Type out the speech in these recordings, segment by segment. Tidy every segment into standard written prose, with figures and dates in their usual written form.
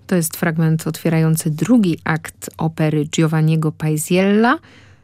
To jest fragment otwierający drugi akt opery Giovanniego Paisiella,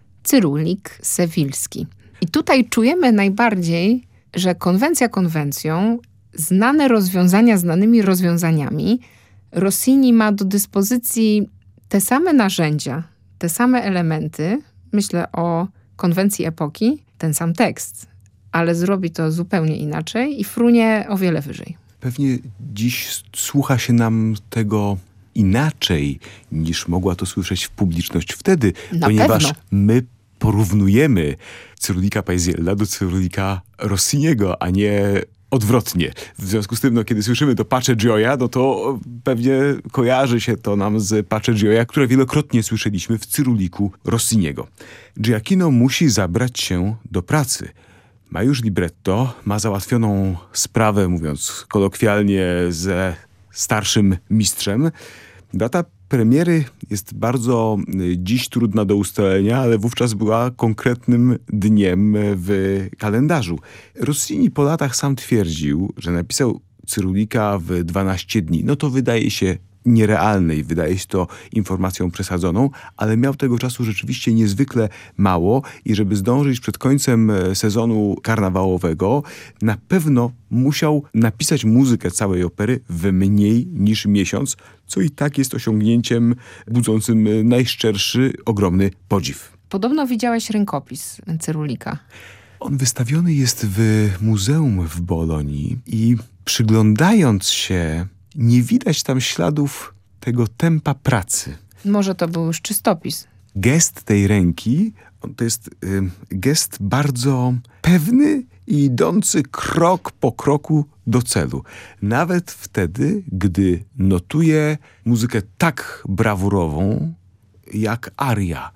Cyrulik Sewilski. I tutaj czujemy najbardziej, że konwencja konwencją, znane rozwiązania znanymi rozwiązaniami, Rossini ma do dyspozycji te same narzędzia, te same elementy, myślę o konwencji epoki, ten sam tekst, ale zrobi to zupełnie inaczej i frunie o wiele wyżej. Pewnie dziś słucha się tego inaczej, niż mogła to słyszeć publiczność wtedy, ponieważ my porównujemy Cyrulika Paisiella do Cyrulika Rossiniego, a nie odwrotnie. W związku z tym, kiedy słyszymy to Pace Gioia, to pewnie kojarzy się to nam z Pace Gioia, które wielokrotnie słyszeliśmy w Cyruliku Rossiniego. Giacchino musi zabrać się do pracy. Ma już libretto, ma załatwioną sprawę, mówiąc kolokwialnie, ze starszym mistrzem. Data premiery jest bardzo dziś trudna do ustalenia, ale wówczas była konkretnym dniem w kalendarzu. Rossini po latach sam twierdził, że napisał Cyrulika w 12 dni. To wydaje się nierealne i wydaje się to informacją przesadzoną, ale miał tego czasu rzeczywiście niezwykle mało i żeby zdążyć przed końcem sezonu karnawałowego, na pewno musiał napisać muzykę całej opery w mniej niż miesiąc, co i tak jest osiągnięciem budzącym najszczerszy, ogromny podziw. Podobno widziałeś rękopis Cyrulika. On wystawiony jest w muzeum w Bolonii i przyglądając się, nie widać tam śladów tego tempa pracy. Może to był już czystopis. Gest tej ręki to jest gest bardzo pewny i idący krok po kroku do celu. Nawet wtedy, gdy notuje muzykę tak brawurową jak aria,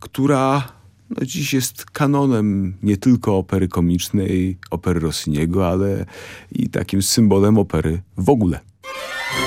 która dziś jest kanonem nie tylko opery komicznej, opery Rossiniego, ale i takim symbolem opery w ogóle.